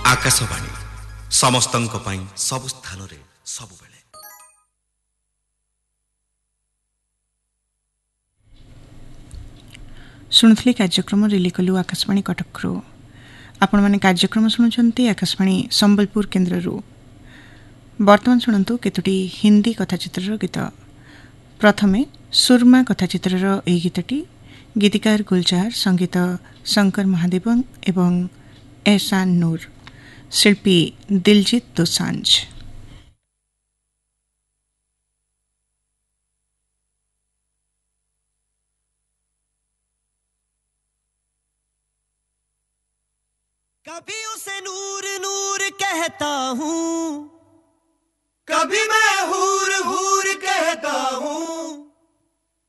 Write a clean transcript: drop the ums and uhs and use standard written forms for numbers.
आकाशवाणी समस्तंक पई सब स्थान रे सब बेले। शुणुली कार्यक्रम रिली कलु आकाशवाणी कटक आपण माने कार्यक्रम शुणुचंती आकाशवाणी संबलपुर केन्द्र। वर्तमान शुणु केतोटी हिंदी कथाचित्र गीत। प्रथमे सुरमा कथाचित्र ए गीतटी गीतिकार गुलजार, संगीत शंकर महादेवन एवं एहसान नूर, शिल्पी दिलजीत दोसांझ। कभी उसे नूर नूर कहता हूँ, कभी मैं हूर हूर कहता हूँ।